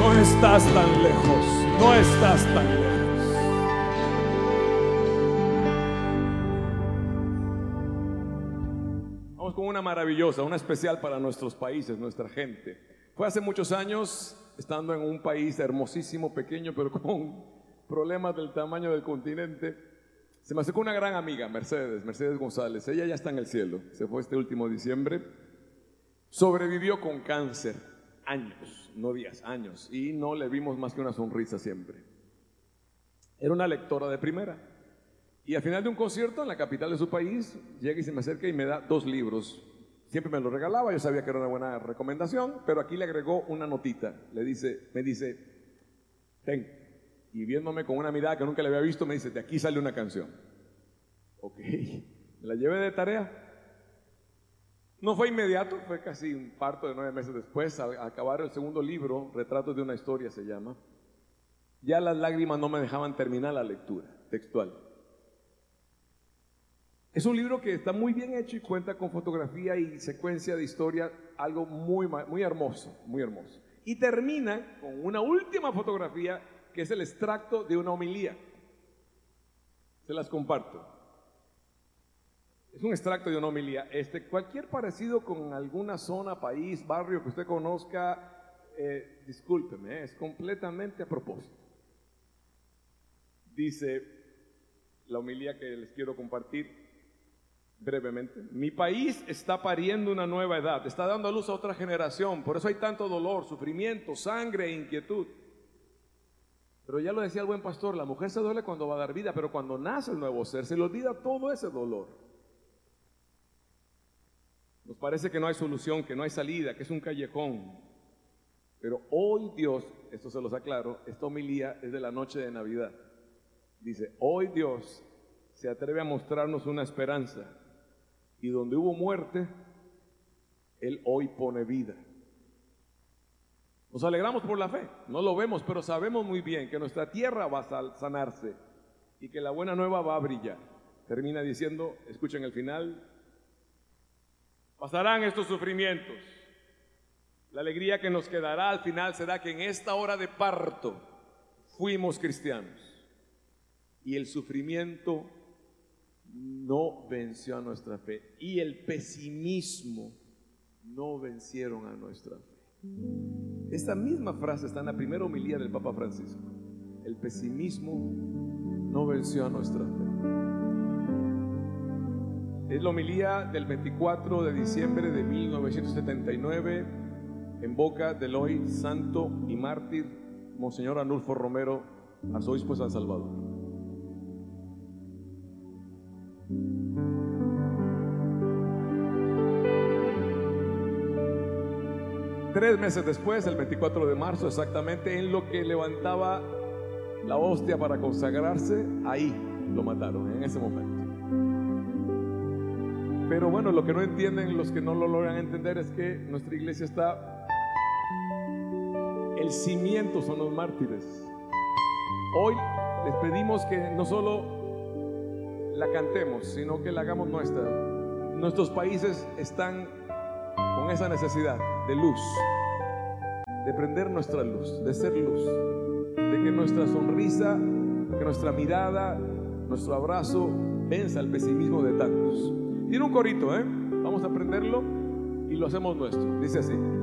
no estás tan lejos, no estás tan lejos. Vamos con una maravillosa, una especial para nuestros países, nuestra gente. Fue hace muchos años, estando en un país hermosísimo, pequeño, pero con problemas del tamaño del continente. Se me acercó una gran amiga, Mercedes González. Ella ya está en el cielo, se fue este último diciembre. Sobrevivió con cáncer, años, no días, años, y no le vimos más que una sonrisa siempre. Era una lectora de primera. Y al final de un concierto en la capital de su país, llega y se me acerca y me da 2 libros. Siempre me los regalaba, yo sabía que era una buena recomendación, pero aquí le agregó una notita. Me dice, ten. Y viéndome con una mirada que nunca le había visto, me dice, de aquí sale una canción. Ok, me la llevé de tarea. No fue inmediato, fue casi un parto de 9 meses después, a acabar el segundo libro, Retratos de una historia se llama. Ya las lágrimas no me dejaban terminar la lectura textual. Es un libro que está muy bien hecho y cuenta con fotografía y secuencia de historia, algo muy hermoso, muy hermoso. Y termina con una última fotografía que es el extracto de una homilía. Se las comparto. Es un extracto de una homilía. Cualquier parecido con alguna zona, país, barrio que usted conozca, discúlpeme, es completamente a propósito. Dice la homilía que les quiero compartir brevemente. Mi país está pariendo una nueva edad, está dando a luz a otra generación, por eso hay tanto dolor, sufrimiento, sangre e inquietud. Pero ya lo decía el buen pastor, la mujer se duele cuando va a dar vida, pero cuando nace el nuevo ser, se le olvida todo ese dolor. Nos parece que no hay solución, que no hay salida, que es un callejón. Pero hoy Dios, esto se los aclaro, esta homilía es de la noche de Navidad. Dice, hoy Dios se atreve a mostrarnos una esperanza. Y donde hubo muerte, Él hoy pone vida. Nos alegramos por la fe, no lo vemos, pero sabemos muy bien que nuestra tierra va a sanarse y que la buena nueva va a brillar. Termina diciendo, escuchen el final, pasarán estos sufrimientos. La alegría que nos quedará al final será que en esta hora de parto fuimos cristianos y el sufrimiento no venció a nuestra fe y el pesimismo no vencieron a nuestra fe. Esta misma frase está en la primera homilía del Papa Francisco. El pesimismo no venció a nuestra fe. Es la homilía del 24 de diciembre de 1979 en boca del hoy santo y mártir Monseñor Arnulfo Romero, arzobispo de San Salvador. Tres meses después, el 24 de marzo, exactamente en lo que levantaba la hostia para consagrarse, ahí lo mataron, en ese momento. Pero bueno, lo que no entienden, los que no lo logran entender, es que nuestra iglesia está, el cimiento son los mártires. Hoy les pedimos que no solo la cantemos, sino que la hagamos nuestra. Nuestros países están con esa necesidad de luz, de prender nuestra luz, de ser luz, de que nuestra sonrisa, que nuestra mirada, nuestro abrazo venza el pesimismo de tantos. Tiene un corito, vamos a aprenderlo y lo hacemos nuestro. Dice así.